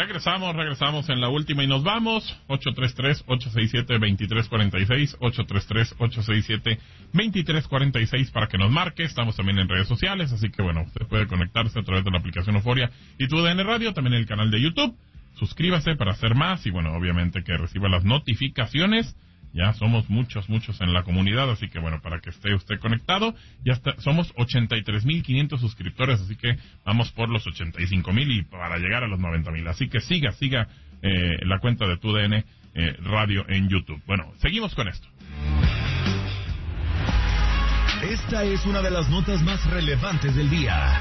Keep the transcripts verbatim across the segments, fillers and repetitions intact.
Regresamos, regresamos en la última y nos vamos. ocho tres tres, ocho seis siete, dos tres cuatro seis, ocho tres tres, ocho seis siete, dos tres cuatro seis para que nos marque. Estamos también en redes sociales, así que bueno, usted puede conectarse a través de la aplicación Euforia y Tu D N Radio, también en el canal de YouTube. Suscríbase para hacer más y bueno, obviamente que reciba las notificaciones. Ya somos muchos, muchos en la comunidad, así que bueno, para que esté usted conectado, ya está, somos ochenta y tres mil quinientos suscriptores, así que vamos por los ochenta y cinco mil y para llegar a los noventa mil. Así que siga, siga eh, la cuenta de Tu D N eh, Radio en YouTube. Bueno, seguimos con esto. Esta es una de las notas más relevantes del día.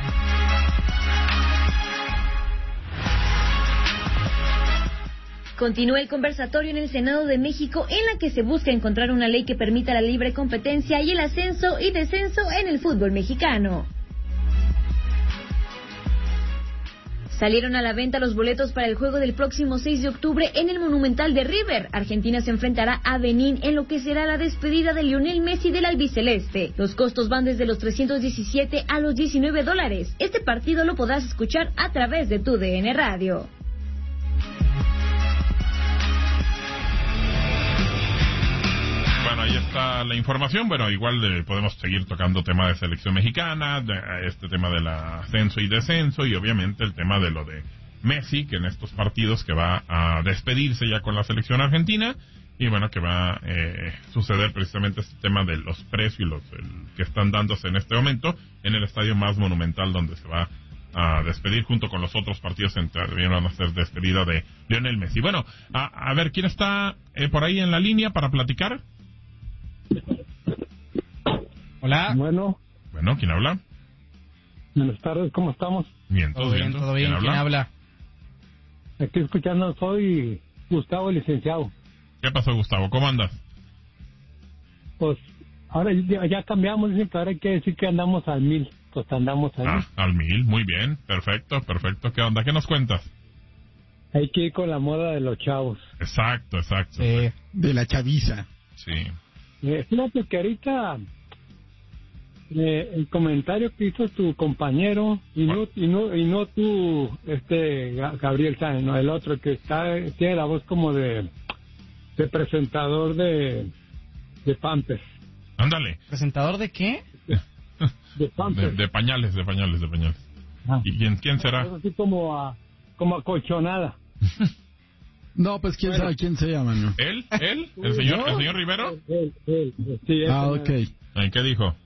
Continúa el conversatorio en el Senado de México en la que se busca encontrar una ley que permita la libre competencia y el ascenso y descenso en el fútbol mexicano. Salieron a la venta los boletos para el juego del próximo seis de octubre en el Monumental de River. Argentina se enfrentará a Benín en lo que será la despedida de Lionel Messi del albiceleste. Los costos van desde los trescientos diecisiete a los diecinueve dólares. Este partido lo podrás escuchar a través de Tu D N Radio. Bueno, ahí está la información. Bueno, igual eh, podemos seguir tocando tema de selección mexicana, de, este tema del ascenso y descenso, y obviamente el tema de lo de Messi, que en estos partidos que va a despedirse ya con la selección argentina, y bueno, que va a eh, suceder precisamente este tema de los precios los, el, que están dándose en este momento en el estadio más monumental donde se va a despedir junto con los otros partidos en también van a ser despedida de Lionel Messi. Bueno, a, a ver, ¿quién está eh, por ahí en la línea para platicar? Hola. Bueno. Bueno, ¿quién habla? Buenas tardes, ¿cómo estamos? Bien, todo bien, todo bien. ¿Quién, ¿Quién habla? Aquí escuchando, soy Gustavo, licenciado. ¿Qué pasó, Gustavo? ¿Cómo andas? Pues ahora ya, ya cambiamos, dicen que ahora hay que decir que andamos al mil. Pues andamos al ah, mil. Al mil, muy bien, perfecto, perfecto. ¿Qué onda? ¿Qué nos cuentas? Hay que ir con la moda de los chavos. Exacto, exacto. Sí. De la chaviza. Sí. Eh, fíjate que ahorita eh, el comentario que hizo tu compañero y no y no y no tú, este Gabriel Sáenz, no el otro que está tiene la voz como de de presentador de de Pampers. Ándale. ¿Presentador de qué? De, de Pampers. De, de pañales, de pañales, de pañales. Ah. ¿Y quién quién será? Así como a, como acolchonada. No, pues quién bueno. sabe quién se llama, ¿no? ¿Él? ¿Él? ¿El señor, ¿No? el señor Rivero? Él, él, él, sí, ah, ok. ¿En qué dijo?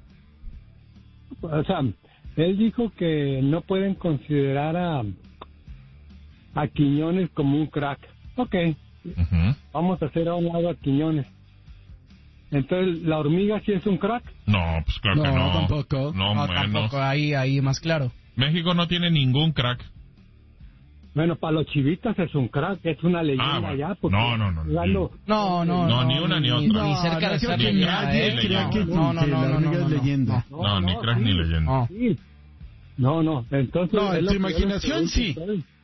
O sea, él dijo que no pueden considerar a, a Quiñones como un crack. Ok, uh-huh. Vamos a hacer a un lado a Quiñones. Entonces, ¿la hormiga sí es un crack? No, pues claro no, que no. Tampoco. No, no, menos. tampoco. Ahí, ahí más claro. México no tiene ningún crack. Bueno, para los chivitas es un crack, es una leyenda ah, bueno. ya. No, no, no. Jugando... No, no, no. No, ni una ni otra. Ni, ni cerca de ser leyenda. No, no, no, no, no, no, leyenda. No, no, ni crack sí. ni leyenda. No, sí. no, no, entonces... No, en tu imaginación sí.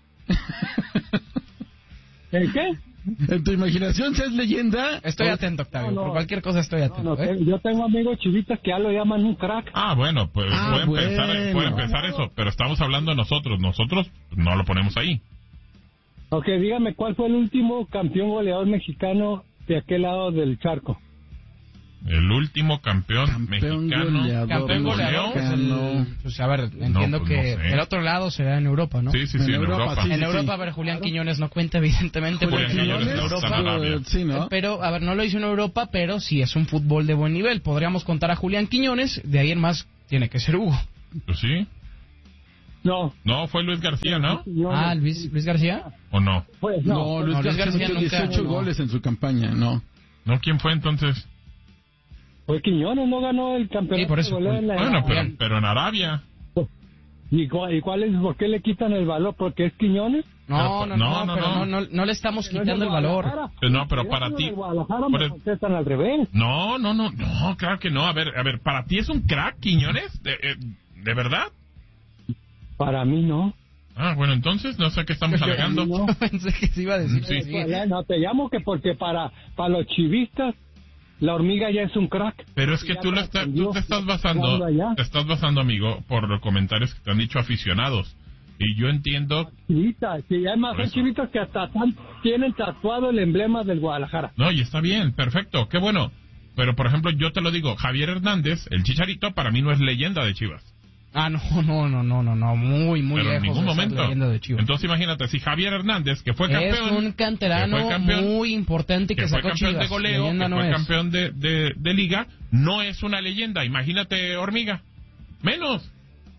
¿En qué? ¿En tu imaginación si es leyenda? Estoy o... atento, Octavio. No, no, por cualquier cosa estoy atento. No, no, ¿eh? Yo tengo amigos chivitas que ya lo llaman un crack. Ah, bueno, pues ah, pueden, bueno. Pensar, pueden pensar eso, pero estamos hablando de nosotros. Nosotros no lo ponemos ahí. Ok, dígame, ¿cuál fue el último campeón goleador mexicano de aquel lado del charco? El último campeón, campeón mexicano. Goleador, campeón goleador. Pues el, pues a ver, entiendo no, pues que no el otro lado será en Europa, ¿no? Sí, sí, sí, en, en Europa. Europa. Sí, en sí, Europa, sí. a ver, Julián Quiñones no cuenta, evidentemente, Julián porque Quiñones en Europa. No sí, ¿no? Pero, a ver, no lo hizo en Europa, pero sí es un fútbol de buen nivel. Podríamos contar a Julián Quiñones, de ahí en más tiene que ser Hugo. Pues sí. No. No, fue Luis García, ¿no? no ah, Luis, Luis García. ¿O no? Pues no, no, Luis, no, Luis García, García nunca dieciocho no. goles en su campaña, no. ¿No? ¿Quién fue entonces? Pues Quiñones no ganó el campeonato. Sí, por eso. En la bueno, pero, pero en Arabia. ¿Y cuál, ¿Y cuál es? ¿Por qué le quitan el valor? ¿Porque es Quiñones? No, no, no, no, no, pero no, no, no le estamos quitando el valor. No, pero para ti... Por el... contestan al revés. No, no, no, no, claro que no. A ver, a ver, ¿para ti es un crack, Quiñones? ¿De, eh, ¿de verdad? Para mí no. Ah, bueno, entonces no sé qué estamos alegando. No. Pensé que se iba a decir. Sí. Sí. No, te llamo que porque para, para los chivistas la hormiga ya es un crack. Pero es que tú, lo está, tú te estás basando, te estás basando, amigo, por los comentarios que te han dicho aficionados. Y yo entiendo... Chivitas, sí, hay más son chivitas que hasta tan, tienen tatuado el emblema del Guadalajara. No, y está bien, perfecto, qué bueno. Pero, por ejemplo, yo te lo digo, Javier Hernández, el Chicharito, para mí no es leyenda de Chivas. Ah, no, no, no, no, no, no, muy, muy Pero lejos en ningún de ser momento. leyenda de Chivas. Entonces imagínate, si Javier Hernández, que fue campeón... Es un canterano que fue campeón, muy importante que, que fue sacó campeón Chivas. de goleo, Leyenda que no fue es. campeón de, de, de liga, no es una leyenda. Imagínate, Hormiga. Menos.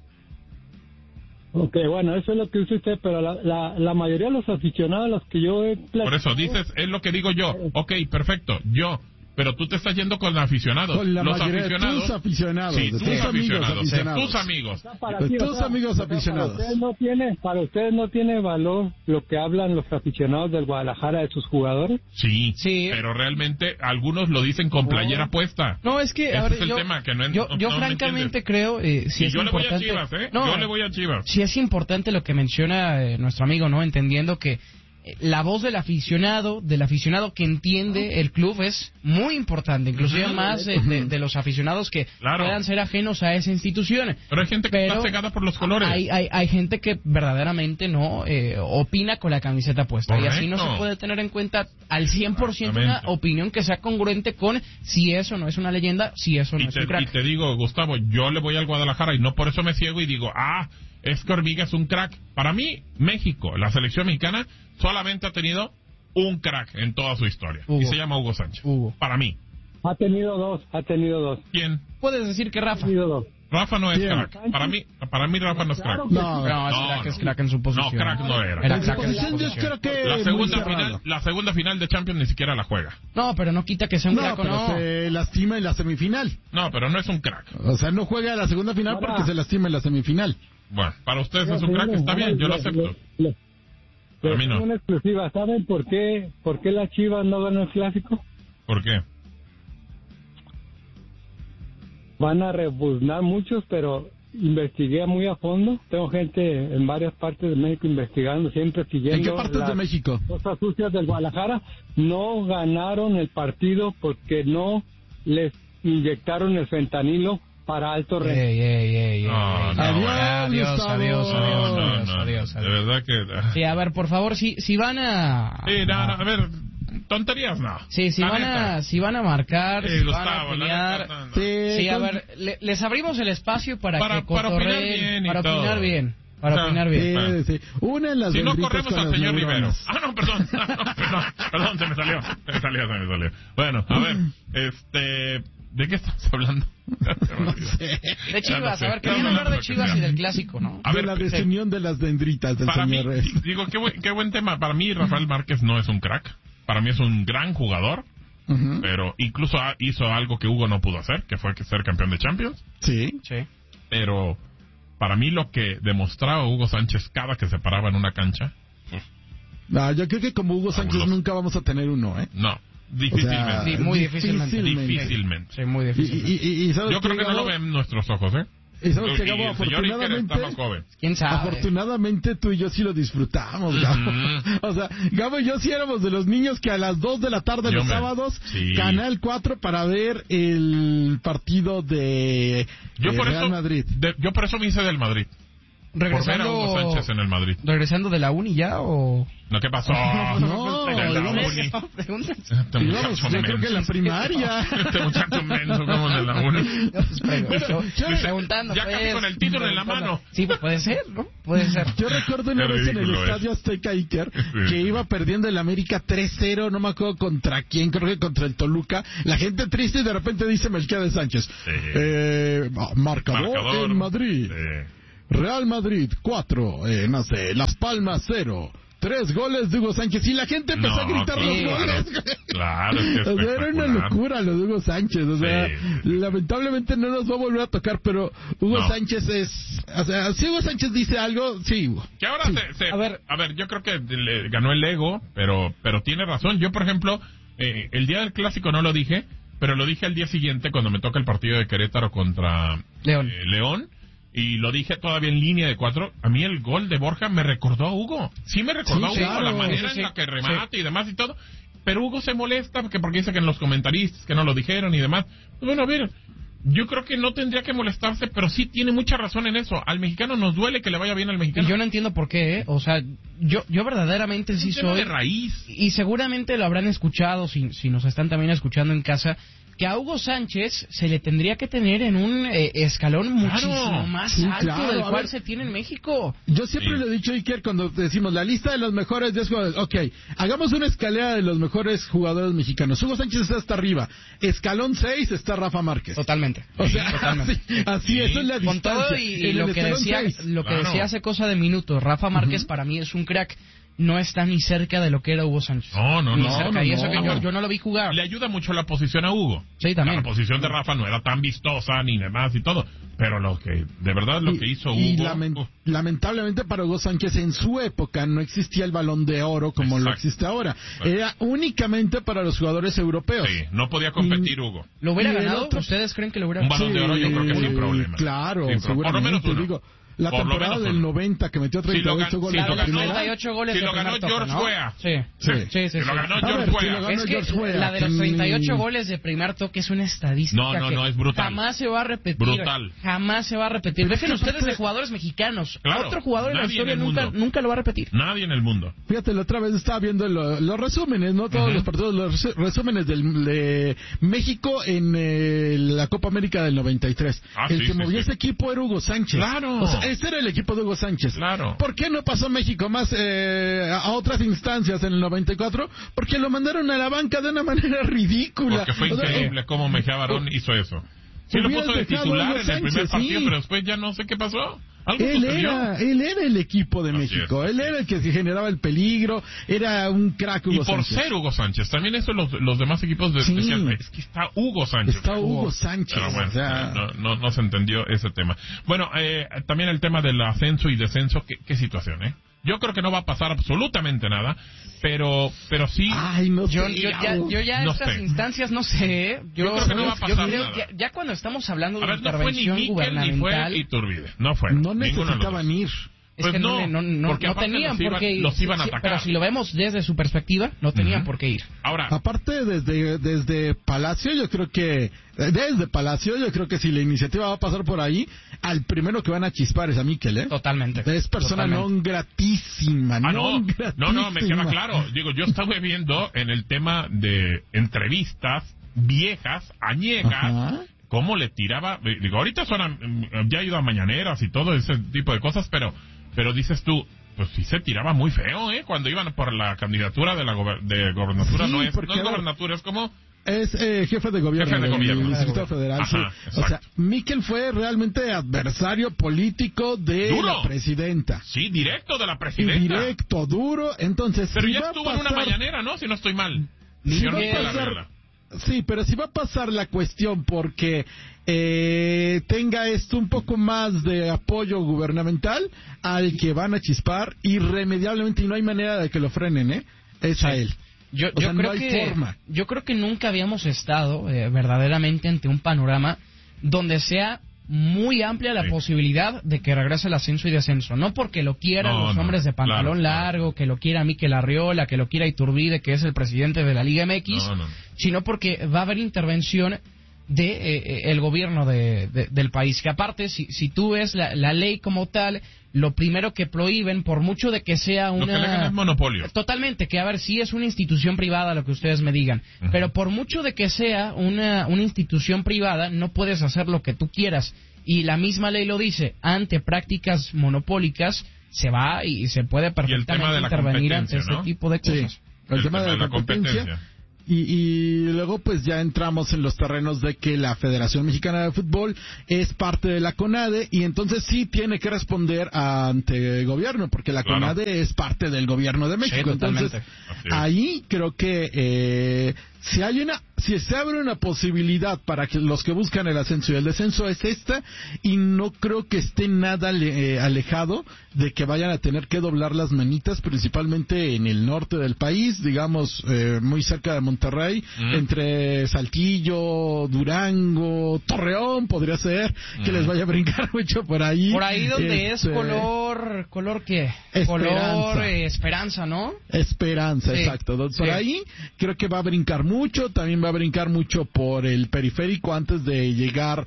Ok, bueno, eso es lo que dice usted, pero la, la, la mayoría de los aficionados a los que yo he platicado... Por eso dices, es lo que digo yo. Ok, perfecto, yo... Pero tú te estás yendo con aficionados. Con la los mayoría aficionados. De tus aficionados. Sí, de tus tus amigos aficionados. aficionados. Tus amigos. O sea, para De ti, tus o sea, amigos o sea, aficionados. Para ustedes no tiene, para ustedes no tiene valor lo que hablan los aficionados del Guadalajara de sus jugadores. Sí, Sí. pero realmente algunos lo dicen con playera puesta. No, es que, Ese a ver, es el yo, tema, que no en- yo, no- yo no me francamente entiendes. creo, eh, si Y es yo le voy a importante... Chivas, ¿eh? No, yo le voy a Chivas. sí es importante lo que menciona eh, nuestro amigo, ¿no? Entendiendo que eh, la voz del aficionado, del aficionado que entiende el club es muy importante, inclusive Ujú. más eh, de, de los aficionados que Claro. puedan ser ajenos a esa institución. Pero hay gente que Pero está cegada por los colores. Hay, hay, hay gente que verdaderamente no eh, opina con la camiseta puesta. Y así no se Correcto. puede tener en cuenta al cien por ciento una Exactamente. opinión que sea congruente con si eso no es una leyenda, si eso no Y es te, un crack. y te digo, Gustavo, yo le voy al Guadalajara y no por eso me ciego y digo, ah, es que Hormiga es un crack. Para mí, México, la selección mexicana, solamente ha tenido un crack en toda su historia. Hugo. Y se llama Hugo Sánchez. Hugo. Para mí. Ha tenido dos, ha tenido dos. ¿Quién? Puedes decir que Ha Rafa. tenido dos. Rafa no es ¿Quién? crack. Para mí, para mí Rafa no es crack. Claro que No, No, es No, crack, es no. crack en su posición. No, crack no era. Era En su crack en su posición yo posición. creo que La muy segunda cerrado. final, la segunda final de Champions ni siquiera la juega. No, pero no quita que sea un No, crack o pero no. se lastima en la semifinal. No, pero no es un crack. O sea, no juega la segunda final Ahora- porque se lastima en la semifinal. Bueno, para ustedes es un crack, está bien, yo lo acepto. Le- le- Para les mí no. tengo una exclusiva. ¿Saben por qué, por qué la Chivas no ganó el clásico? ¿Por qué? Van a rebuznar muchos, pero investigué muy a fondo. Tengo gente en varias partes de México investigando, siempre siguiendo. ¿En qué partes las de México? Cosas sucias del Guadalajara. No ganaron el partido porque no les inyectaron el fentanilo para alto Ey, rendimiento. ey, ey, ey, No, ey. no, adiós, Gustavo. adiós, adiós, No, no, adiós, no, adiós, de adiós. verdad que... Sí, a ver, por favor, si, si van a... Sí, no, no, a ver, tonterías no. Sí, si La van neta. a, si van a marcar, Sí, si Gustavo, van a la pelear... neta, no. Sí, Sí, a con- ver, le- les abrimos el espacio para, Para- que para opinar cotorreen, bien y para todo. opinar bien, para O sea, opinar bien. Sí, sí. Una en las Si no dendritas corremos con al las señor Rivero. neuronas. Ah, no, perdón. perdón, perdón, se me salió. Se me salió, se me salió. Bueno, a ver, este... ¿De qué estamos hablando? No sé. De Ya no Chivas, sé. a ver, querían No, hablar no, de no, Chivas no. y del clásico, ¿no? A De ver, la sí. desunión de las dendritas del Para mí, señor Reyes. digo, qué buen, qué buen tema. Para mí, Rafael Márquez no es un crack. Para mí es un gran jugador. Ujú. Pero incluso ha- hizo algo que Hugo no pudo hacer, que fue que ser campeón de Champions. Sí. Sí. Pero para mí lo que demostraba Hugo Sánchez cada que se paraba en una cancha, No, yo creo que como Hugo Sánchez Fabuloso. nunca vamos a tener uno, ¿eh? no, difícilmente. Sí, muy difícilmente. Difícilmente. Sí, muy Y, difícil. y, y, y ¿sabes Yo creo qué, que no lo Gabo? ven nuestros ojos, ¿eh? Y sabes que, Y Gabo, el señor Iker está afortunadamente, más joven. ¿Quién sabe? afortunadamente tú y yo sí lo disfrutamos, Gabo. Ujú. O sea, Gabo y yo sí éramos de los niños que a las dos de la tarde Yo los me- sábados, sí. Canal cuatro para ver el partido de, Yo de por Real eso, Madrid. de- yo por eso me hice del Madrid. Por ver a regresando, Hugo Sánchez en el Madrid. regresando de la uni ya o... ¿No qué pasó? No, De la íbamos- uni. Preguntas. Este Íbamos, muchacho yo creo que en la menso. primaria. Este muchacho menso, como de la uni. No, pues, pregunto, yo- preguntando, Ya casi pues, con el título en la preguntando. mano. Sí, pues puede ser, ¿no? Puede ser. Yo recuerdo una Qué vez en el ridículo Estadio es. Azteca Iker Sí. que iba perdiendo el América tres cero, no me acuerdo contra quién, creo que contra el Toluca. La gente triste y de repente dice Melquiades Sánchez. Sí. Eh, marcador, Marcador. en Madrid. Sí. Real Madrid cuatro, eh, no sé, Las Palmas cero. Tres goles de Hugo Sánchez y la gente empezó No, a gritar claro, los goles. claro, es que O sea, era una espectacular. locura lo de Hugo Sánchez. O sea, Sí, sí, sí. lamentablemente no nos va a volver a tocar, pero Hugo No. Sánchez es... O sea, si Hugo Sánchez dice algo, sí, Hugo. Que ahora Sí. se, se- A ver. a ver, yo creo que le ganó el ego, pero pero tiene razón. Yo, por ejemplo, eh, el día del clásico no lo dije, pero lo dije al día siguiente cuando me toca el partido de Querétaro contra León. eh, León. Y lo dije todavía en línea de cuatro. A mí el gol de Borja me recordó a Hugo. Sí me recordó Sí, a Hugo, claro. la manera Sí, sí, en la que sí. remata y demás y todo. Pero Hugo se molesta porque, porque dice que en los comentaristas que no lo dijeron y demás. Bueno, a ver, Yo creo que no tendría que molestarse, pero sí tiene mucha razón en eso. Al mexicano nos duele que le vaya bien al mexicano. Y yo no entiendo por qué, ¿eh? O sea, yo yo verdaderamente sí soy... de raíz. Y seguramente lo habrán escuchado, si, si nos están también escuchando en casa, que a Hugo Sánchez se le tendría que tener en un eh, escalón Claro. muchísimo más Sí, alto claro, del a cual ver. se tiene en México. Yo siempre Sí. lo he dicho, Iker, cuando decimos la lista de los mejores diez jugadores. Ok, hagamos una escalera de los mejores jugadores mexicanos. Hugo Sánchez está hasta arriba. Escalón seis está Rafa Márquez. Totalmente. O sea, Totalmente. así, así Sí. eso es la Con distancia. todo y, y En lo el que escalón decía seis. lo que Claro. decía hace cosa de minutos, Rafa Márquez para mí es un crack. No está ni cerca de lo que era Hugo Sánchez. No, no, Ni no. cerca. no, y eso no. que yo, yo no lo vi jugar. Le ayuda mucho la posición a Hugo. Sí, también. La posición de Rafa no era tan vistosa ni demás y todo. Pero lo que, de verdad, lo Y- que hizo y Hugo... lamen- uf, lamentablemente para Hugo Sánchez en su época no existía el Balón de Oro como lo Exacto. existe ahora. Era únicamente para los jugadores europeos. sí, no podía competir Hugo. ¿Lo hubiera Y el ganado? otro- ¿Ustedes creen que lo hubiera Un ganado? balón de oro yo creo que sin problema. Claro, Sin pro- seguramente. por lo menos uno. Digo, la Por lo temporada menos del uno. noventa que metió Si lo treinta y ocho gan- goles si en lo la ganó- primera. treinta y ocho goles si de lo ganó primer toque, George ¿no? Weah. Sí. Sí, Sí, sí, si lo sí. ganó A George ver, si Weah. lo ganó Es que George Weah, la de los que treinta y ocho ni- goles de primer toque es una estadística No, no, que no, es brutal. jamás se va a repetir. Brutal. Jamás se va a repetir. Pero es Dejen que ustedes aparte- de jugadores mexicanos. Claro, Otro jugador en la nadie historia en el nunca, mundo. nunca lo va a repetir. Nadie en el mundo. Fíjate, la otra vez estaba viendo lo- los resúmenes, ¿no? Todos Ujú. los partidos, los resu- resúmenes del, de México en eh, la Copa América del noventa y tres. Ah, el sí, que sí, movía sí. ese equipo era Hugo Sánchez. Claro. O sea, ese era el equipo de Hugo Sánchez. Claro. ¿Por qué no pasó México más eh, a otras instancias en el noventa y cuatro? Porque lo mandaron a la banca de una manera ridícula. Porque fue O sea, increíble cómo Mejía Barón hizo eso. Sí lo hubieras puso de dejado a titular Hugo en el primer Sánchez, partido, sí. pero después ya no sé qué pasó. Algo Él sucedió. era, él era el equipo de Así México, es, él así era el que generaba el peligro, era un crack Hugo Y por Sánchez. ser Hugo Sánchez, también eso los, los demás equipos de- Sí. decían, es que está Hugo Sánchez. Está Hugo Sánchez. Pero bueno, o sea, no, no, no se entendió ese tema. Bueno, eh, también el tema del ascenso y descenso, ¿qué, qué situación, eh? Yo creo que no va a pasar absolutamente nada, pero pero sí... Ay, no Yo, sé, yo ya, Gabo. yo ya No estas sé. instancias no sé. ¿eh? Yo, Yo creo que no va a pasar creo nada. ya, ya cuando estamos hablando A de ver, no fue ni intervención Miquel ni gubernamental, fue Iturbide. No fue. No ninguno de los necesitaban dos. ir. es Pues que no, no, no, no, porque no aparte tenían los iban- por qué ir. los iban a Sí, atacar. pero si lo vemos desde su perspectiva, no tenían Ujú. por qué ir. Ahora, Aparte, desde, desde Palacio, yo creo que, desde Palacio, yo creo que si la iniciativa va a pasar por ahí, al primero que van a chispar es a Miquel, ¿eh? Totalmente. Es persona Totalmente. non gratísima, ah, non no, gratísima. no, no, me queda claro. Digo, yo estaba viendo en el tema de entrevistas viejas, añegas, Ajá. cómo le tiraba. Digo, ahorita suena, mm, ya ha ido a mañaneras y todo ese tipo de cosas, pero, pero dices tú, pues sí se tiraba muy feo, ¿eh? Cuando iban por la candidatura de la gober- de gobernatura, Sí, no es, porque, no es a ver, gobernatura, es como. Es eh, jefe de gobierno Jefe de del gobierno. Distrito Federal. Ajá, sí. O sea, exacto. Miquel fue realmente adversario político de Duro. la presidenta. Sí, directo de la Y presidenta. directo, duro. Entonces, Pero si ya va a estuvo en una pasar- mañanera, ¿no? Si no estoy mal. Si Señor va a Miquel pasar- Arriola. Sí, pero si va a pasar la cuestión porque eh, tenga esto un poco más de apoyo gubernamental, al que van a chispar irremediablemente y no hay manera de que lo frenen, ¿eh? Es a él. Yo, O yo sea, no creo hay que forma. yo creo que nunca habíamos estado eh, verdaderamente ante un panorama donde sea muy amplia la Sí. posibilidad de que regrese el ascenso y descenso. No porque lo quieran No, los no, hombres de pantalón claro, claro. largo, que lo quiera Miquel Arriola, que lo quiera Iturbide, que es el presidente de la Liga M X, No, no. sino porque va a haber intervención de eh, eh, el gobierno de, de- del país. Que aparte, si, si tú ves la, la ley como tal, lo primero que prohíben, por mucho de que sea Lo que le una... ganan es monopolio. Totalmente, que a ver, sí es una institución privada lo que ustedes me digan, Ujú. pero por mucho de que sea una, una institución privada, no puedes hacer lo que tú quieras. Y la misma ley lo dice, ante prácticas monopólicas se va y se puede tema perfectamente de la intervenir ante competencia, este ¿no? tipo de Sí. cosas. El, tema de la, competencia. Y, y luego pues ya entramos en los terrenos de que la Federación Mexicana de Fútbol es parte de la CONADE y entonces sí tiene que responder ante el gobierno porque la Claro. CONADE es parte del gobierno de México. totalmente. Entonces Así es. ahí creo que eh, si hay una si se abre una posibilidad para que los que buscan el ascenso y el descenso es esta y no creo que esté nada le- eh, alejado de que vayan a tener que doblar las manitas principalmente en el norte del país, digamos eh, muy cerca de Monterrey, Mm. entre Saltillo, Durango, Torreón podría ser que Mm. les vaya a brincar mucho por ahí. Por ahí donde Este, es color, ¿color qué? Esperanza. Color eh, esperanza, ¿no? Esperanza, Sí, exacto. Por sí. ahí creo que va a brincar mucho, también va a a brincar mucho por el periférico antes de llegar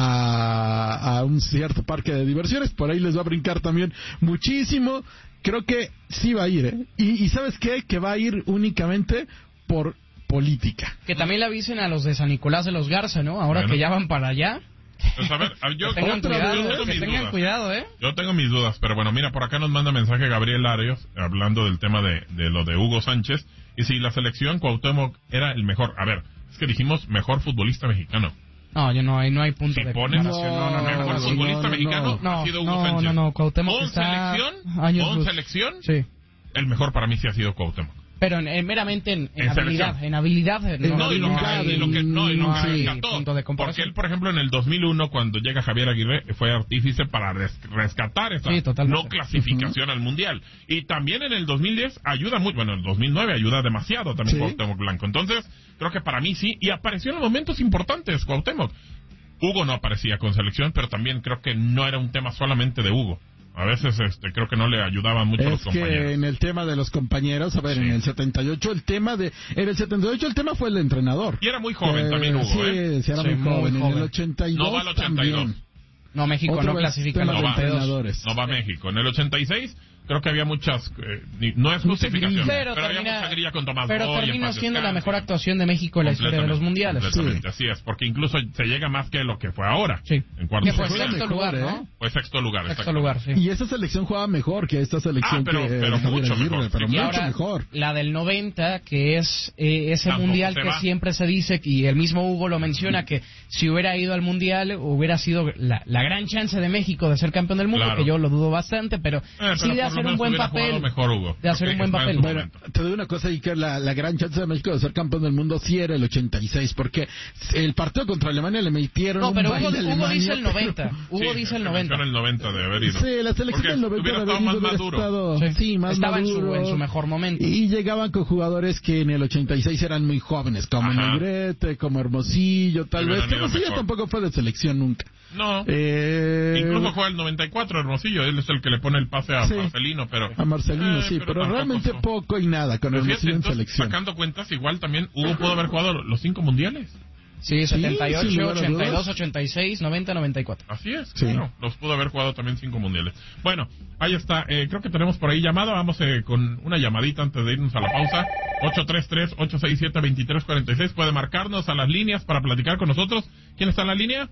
a, a un cierto parque de diversiones. Por ahí les va a brincar también muchísimo. Creo que sí va a ir, ¿eh? Y, y ¿sabes qué? Que va a ir únicamente por política. Que también le avisen a los de San Nicolás de los Garza, ¿no? Ahora bueno. que ya van para allá. Pues a ver, yo, que tengan yo, cuidado, yo tengo que mis tengan dudas. cuidado, ¿eh? Yo tengo mis dudas, pero bueno, mira, por acá nos manda mensaje Gabriel Arios, hablando del tema de, de lo de Hugo Sánchez, y si la selección Cuauhtémoc era el mejor. A ver, es que dijimos mejor futbolista mexicano. No, yo no hay, no hay punto Si de pones comparación. No, no, no, el mejor no, futbolista no, no, mexicano no. ha sido Hugo No, Sánchez. no, no, Cuauhtémoc Con está selección, años con luz. selección, Sí. el mejor para mí sí ha sido Cuauhtémoc. Pero en, en, meramente en, en, En habilidad, selección. en habilidad eh, no, No, y lo no que, hay, y lo que, no, y lo no que hay rescató, punto de porque comparación. él, por ejemplo, en el dos mil uno, cuando llega Javier Aguirre, fue artífice para res- rescatar esa Sí, totalmente. no clasificación uh-huh. al Mundial. Y también en el dos mil diez ayuda mucho, bueno, en el dos mil nueve ayuda demasiado también ¿Sí? Cuauhtémoc Blanco. Entonces, creo que para mí sí, y apareció en los momentos importantes Cuauhtémoc. Hugo no aparecía con selección, pero también creo que no era un tema solamente de Hugo. A veces este creo que no le ayudaban mucho a los Es que compañeros. en el tema de los compañeros, a ver, Sí. en el setenta y ocho el tema de en el setenta y ocho el tema fue el entrenador. Y era muy joven Eh, también Hugo, sí, ¿eh? sí, era Sí, muy muy joven. En joven. el ochenta y dos No va al ochenta y dos. también. No, México Otra no vez, clasifica en tema el de ochenta y dos. entrenadores. No va a México. En el ochenta y seis creo que había muchas... Eh, ni- no es justificación, Pero, pero, había termina, mucha grilla con Tomás pero Boy, en termina paz siendo la descanse. mejor actuación de México en la historia de los mundiales. Completamente, así es, porque incluso se llega más que lo que fue ahora. Sí. En cuartos Que fue de final. sexto mejor, lugar, ¿eh? ¿no? Fue sexto lugar. Sexto exacto. lugar, sí. Y esa selección jugaba mejor que esta selección Ah, pero- que pero de Javier mucho Aguirre, mejor, pero sí. Y mucho ahora, mejor. la del noventa, que es eh, ese Tampoco mundial se que va. siempre se dice, y el mismo Hugo lo menciona, que si hubiera ido al mundial hubiera sido la, la gran chance de México de ser campeón del mundo, Claro. que yo lo dudo bastante, pero, Eh, pero sí de por lo hacer menos un buen hubiera jugado papel. mejor, Hugo. De hacer Creo un que buen está en papel. su Bueno, momento. te doy una cosa y que la, la gran chance de México de ser campeón del mundo sí era el ochenta y seis, porque el partido contra Alemania le metieron No, un pero baile Hugo, a Hugo Alemania, dice el pero- noventa. Hugo Sí, dice el se noventa. menciona el noventa de haber ido. Sí, la selección Porque del noventa hubiera de haber estado más ido, hubiera maduro. estado, Sí. sí, más Estaba en su, maduro. en su mejor momento. Y llegaban con jugadores que en el ochenta y seis eran muy jóvenes, como Ajá. Negrete, como Hermosillo, tal Sí, vez. hubieran ido Hermosillo mejor. tampoco fue de selección nunca. No. Eh, Incluso juega el noventa y cuatro, Hermosillo. Él es el que le pone el pase a Sí. Marcelino, pero... A Marcelino, Eh, sí, pero, tampoco realmente fue. poco y nada con Pero fíjate, Hermosillo en entonces, selección. sacando cuentas, igual también Hugo pudo haber jugado los cinco mundiales. Sí, setenta y sin ocho, lugar a ochenta y dos, dudas. ochenta y seis, noventa, noventa y cuatro. Así es, Sí. claro. Los pudo haber jugado también cinco mundiales. Bueno, ahí está. Eh, creo que tenemos por ahí llamada. Vamos eh, con una llamadita antes de irnos a la pausa. ocho tres tres, ocho seis siete, dos tres cuatro seis. Puede marcarnos a las líneas para platicar con nosotros. ¿Quién está en la línea?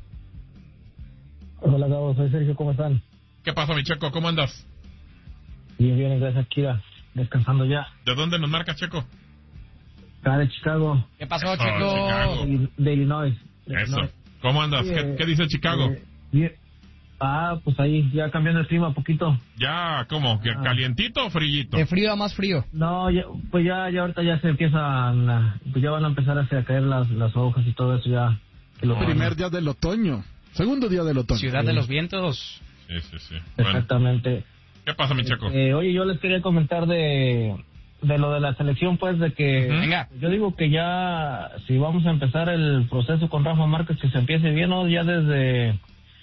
Hola, Gabo, soy Sergio, ¿cómo están? ¿Qué pasa, mi Checo? ¿Cómo andas? Bien, bien, gracias, Kira. Descansando ya. ¿De dónde nos marca, Checo? Acá de Chicago, ¿Qué pasó, Eso, Checo? Chicago. de, de Illinois. De Eso. Illinois. ¿Cómo andas? Sí, ¿Qué, eh, qué dice Chicago? Eh, bien. Ah, pues ahí, ya cambiando el clima un poquito. Ya, ¿cómo? ¿Que Ah. ¿Calientito o frillito? ¿De frío a más frío? No, ya, pues ya, ya ahorita ya se empiezan, a- pues ya van a empezar a, a caer las, las hojas y todo eso ya. Que lo Primer día del otoño. Segundo día del otoño. Ciudad de los Vientos. Sí, sí, sí. Bueno, Exactamente. ¿qué pasa, mi Checo? Eh, oye, yo les quería comentar de, de lo de la selección, pues, de que... Ujú. Venga. Yo digo que ya, si vamos a empezar el proceso con Rafa Márquez, que se empiece bien, ¿no? Ya desde,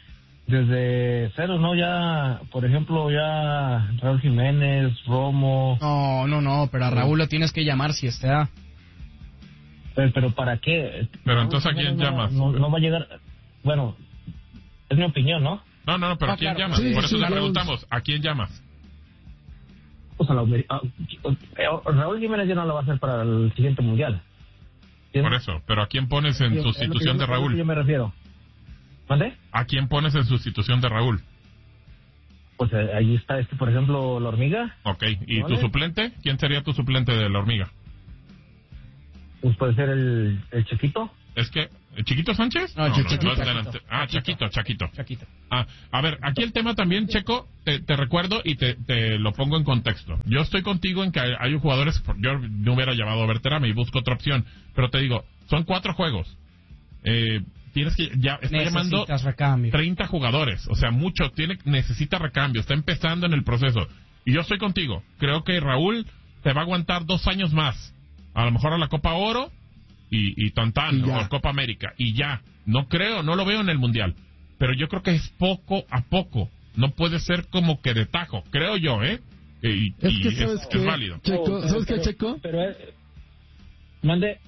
desde cero, ¿no? Ya, por ejemplo, ya Raúl Jiménez, Romo, No, no, no, pero a Raúl lo tienes que llamar si está. pero, pero ¿para qué? Pero Raúl entonces, ¿a quién Jiménez no- llamas? No, no va a llegar, bueno, es mi opinión, ¿no? No, no, no, pero Ah, ¿a quién claro. llamas? Sí, Por sí, eso sí, le claro. preguntamos, ¿a quién llamas? Pues a la- a- a- Raúl Jiménez ya no lo va a hacer para el siguiente mundial. Por eso, pero ¿a quién pones en Es lo que sustitución yo- de es lo que Yo Raúl? me refiero. ¿Mande? ¿A quién pones en sustitución de Raúl? Pues eh, ahí está, este, por ejemplo, la hormiga. Ok, ¿y tu Vale. suplente? ¿Quién sería tu suplente de la hormiga? Pues puede ser el, el chiquito. ¿Es que ¿Chiquito Sánchez? No, Chiquito. es Chaquito. delante- Ah, Chaquito, Chaquito. Chaquito. Ah, a ver, aquí el tema también, Checo, te, te recuerdo y te, te lo pongo en contexto. Yo estoy contigo en que hay, hay jugadores, yo no hubiera llamado a Berterame y busco otra opción, pero te digo, son cuatro juegos. Eh, tienes que, ya está llamando Necesitas recambio. treinta jugadores, o sea, mucho, tiene, necesita recambio, está empezando en el proceso. Y yo estoy contigo, creo que Raúl te va a aguantar dos años más, a lo mejor a la Copa Oro y, y Tantán, Y ya. o Copa América, y ya, no creo, no lo veo en el Mundial, pero yo creo que es poco a poco, no puede ser como que de tajo, creo yo, ¿eh? Y, Es y que, es, ¿sabes es qué? válido. Checo, Oh, ¿sabes qué, pero- Checo? Pero, eh, mande.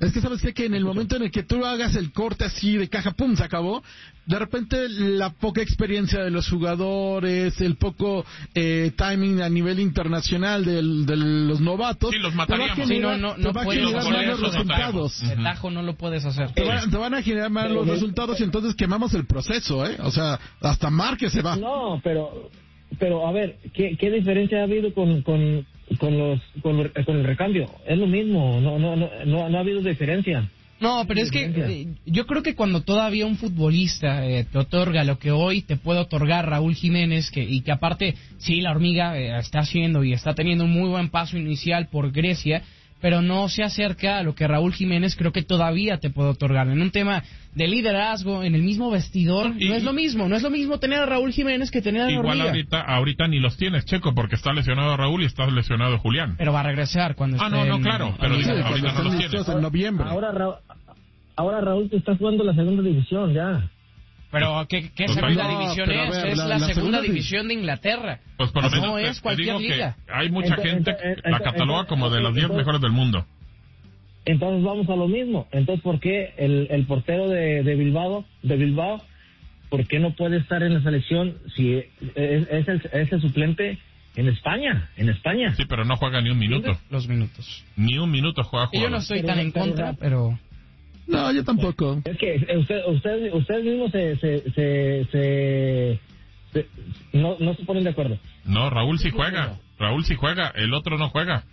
Es que sabes qué? Que en el momento en el que tú hagas el corte así de caja, pum, se acabó. De repente la poca experiencia de los jugadores, el poco eh, timing a nivel internacional del, de los novatos, sí, los te va a mataríamos. generar, Sí, no, no, te no va a puedes generar hacer malos eso, resultados. De tajo no lo puedes hacer. Te, van, te van a generar malos resultados y entonces quemamos el proceso, ¿eh? O sea, hasta Márquez se va. No, pero, pero a ver, ¿qué, qué diferencia ha habido con, con, con los, con, con el recambio? Es lo mismo, no, no, no, no, no ha habido diferencia. No, pero es que eh, yo creo que cuando todavía un futbolista eh, te otorga lo que hoy te puede otorgar Raúl Jiménez, que y que aparte, sí, la hormiga eh, está haciendo y está teniendo un muy buen paso inicial por Grecia, pero no se acerca a lo que Raúl Jiménez creo que todavía te puede otorgar. En un tema de liderazgo, en el mismo vestidor, Y- no es lo mismo, no es lo mismo tener a Raúl Jiménez que tener a la Igual hormiga. ahorita, ahorita ni los tienes, Checo, porque está lesionado Raúl y está lesionado Julián. Pero va a regresar cuando Ah, esté no, no, en- claro, pero en digo, liga. ahorita no Están los listos tienes. en noviembre. Ahora, Ra- ahora Raúl te está jugando la segunda división ya. Pero ¿qué, qué Pues segunda no, división pero a es? ver, es la- la, la segunda segunda división de Inglaterra. Pues por lo No menos te- es te cualquier digo que liga. hay mucha Entonces, gente entonces, que la entonces, cataloga como de las diez entonces- mejores del mundo. Entonces vamos a lo mismo. Entonces, ¿por qué el, el portero de, de Bilbao, de Bilbao, por qué no puede estar en la selección si es, es el, es el suplente en España? En España. Sí, pero no juega ni un minuto. Los minutos. Ni un minuto juega Y yo no jugador. estoy Pero- tan en pero- contra, pero... No, yo tampoco. Es que usted, usted, ustedes mismos se, se, se, se- se- no, no se ponen de acuerdo. No, Raúl sí juega. Raúl sí juega, el otro no juega.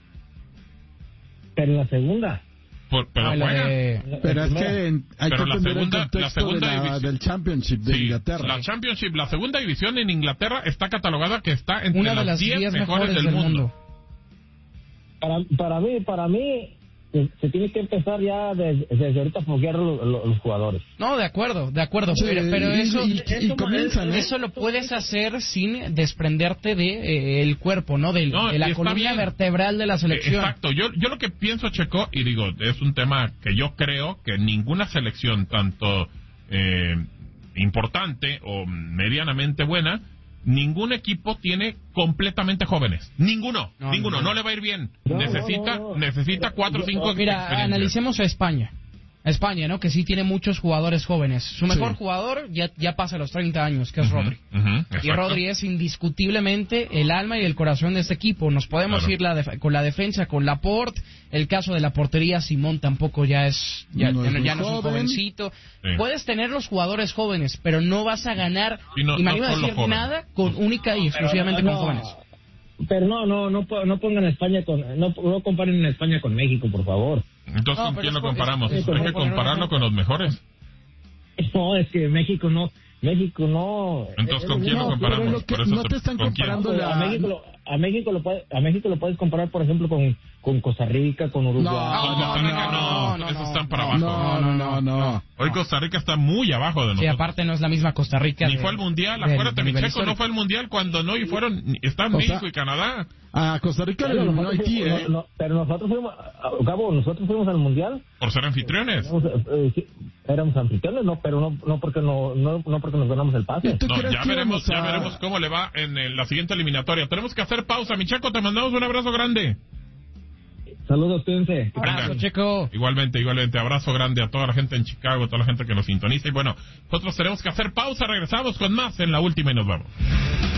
Pero en la segunda. Por- pero Ah, la juega. de- Pero es que en- hay Pero que la entender segunda- el contexto la segunda de la- división- del Championship de Sí, Inglaterra. la Championship, la segunda división en Inglaterra está catalogada que está entre Una de las las diez diez mejores del mundo. Para, para mí, para mí, se, se tiene que empezar ya desde, desde ahorita a foguear lo- lo- los jugadores. No, de acuerdo, de acuerdo, Sí, pero, pero y- eso, y- y eso, comienzan, ¿eh? eso lo puedes hacer sin desprenderte de eh, el cuerpo, ¿no? Del- No, de y la está columna bien. vertebral de la selección. Exacto, yo, yo lo que pienso, Checo, y digo, es un tema que yo creo que ninguna selección, tanto eh, importante o medianamente buena, ningún equipo tiene completamente jóvenes. Ninguno, No, ninguno, ninguno. no le va a ir bien. No, necesita no, no. necesita cuatro o cinco Mira, experiencias. analicemos a España. A España, ¿no? Que sí tiene muchos jugadores jóvenes. Su mejor Sí. jugador ya, ya pasa los treinta años, que es Ujú, Rodri. ujú, Y exacto. Rodri es indiscutiblemente el alma y el corazón de este equipo. Nos podemos Claro. ir la def- con la defensa, con Laporte. El caso de la portería, Simón tampoco ya es ya, No ya es no, muy ya no es un joven. jovencito. Sí. Puedes tener los jugadores jóvenes, pero no vas a ganar, Y no- y me no animo a solo decir jóvenes. nada, con única y exclusivamente no, con jóvenes. Pero no, no, no, po- no pongan España con, no, no comparen España con México, por favor. Entonces, No, ¿con pero quién es lo por- comparamos? es- es- Hay es que por poner un compararlo ejemplo. con los mejores. No, es que México no, México no. Entonces, ¿con es- quién lo no, comparamos? pero lo que- Por eso no te están ¿con quién? comparando A la- México lo, a México lo puede- a México lo puedes comparar, por ejemplo, con, con Costa Rica, con Uruguay. No, No, Costa Rica no, no, no, esos no, están para no, abajo. No, no, no, no. Hoy Costa Rica está muy abajo de Sí, nosotros. aparte no es la misma Costa Rica. Ni de- fue al mundial, del- acuérdate, del mi nivel Checo no histórico. fue al mundial cuando no y fueron, están O México sea, y Canadá. A Costa Rica le Pero eliminó nosotros, Haití, fuimos- ¿eh? no, no, pero nosotros fuimos, a- Gabo, nosotros fuimos al mundial. Por ser anfitriones. Éramos, eh, sí, éramos anfitriones, no, pero no, no porque no, no, no porque nos ganamos el pase. ¿Y tú No, crees ya que veremos, íbamos ya a- veremos cómo le va en, el- la siguiente eliminatoria. Tenemos que hacer pausa, mi Checo, te mandamos un abrazo grande. Saludos, cuídense. Abrazo, Venga. Checo. Igualmente, igualmente, abrazo grande a toda la gente en Chicago, a toda la gente que nos sintoniza. Y bueno, nosotros tenemos que hacer pausa, regresamos con más en la última y nos vamos.